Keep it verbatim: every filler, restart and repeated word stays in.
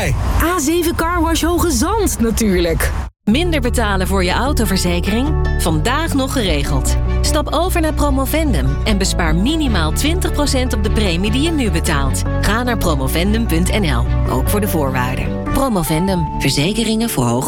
jij? A zeven Carwash Hoge Zand, natuurlijk. Minder betalen voor je autoverzekering? Vandaag nog geregeld. Stap over naar Promovendum en bespaar minimaal twintig procent op de premie die je nu betaalt. Ga naar promovendum punt n l, ook voor de voorwaarden. Promovendum, verzekeringen voor hoger